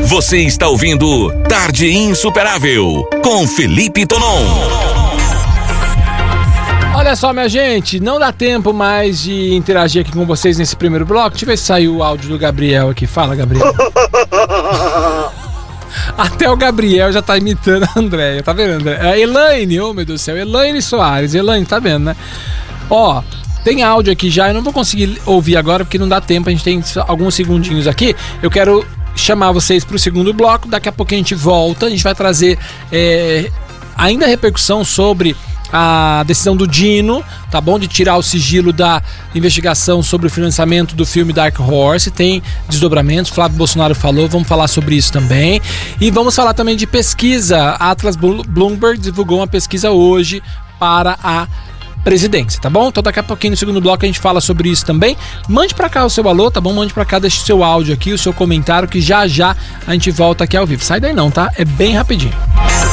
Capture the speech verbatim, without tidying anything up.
Você está ouvindo Tarde Insuperável com Felipe Tonon. Olha só, minha gente, não dá tempo mais de interagir aqui com vocês nesse primeiro bloco. Deixa eu ver se saiu o áudio do Gabriel aqui. Fala, Gabriel. Até o Gabriel já tá imitando a Andréia, tá vendo, André? A Elaine, oh meu Deus do céu, Elaine Soares. Elaine, tá vendo, né? Ó, tem áudio aqui já, eu não vou conseguir ouvir agora porque não dá tempo, a gente tem alguns segundinhos aqui. Eu quero chamar vocês pro segundo bloco, daqui a pouco a gente volta, a gente vai trazer é, ainda repercussão sobre a decisão do Dino, tá bom? De tirar o sigilo da investigação sobre o financiamento do filme Dark Horse. Tem desdobramentos, Flávio Bolsonaro falou, vamos falar sobre isso também. E vamos falar também de pesquisa. Atlas Bloomberg divulgou uma pesquisa hoje para a presidência, tá bom? Então daqui a pouquinho no segundo bloco a gente fala sobre isso também. Mande pra cá o seu alô, tá bom? Mande pra cá, deixe o seu áudio aqui, o seu comentário, que já já a gente volta aqui ao vivo. Sai daí não, tá? É bem rapidinho.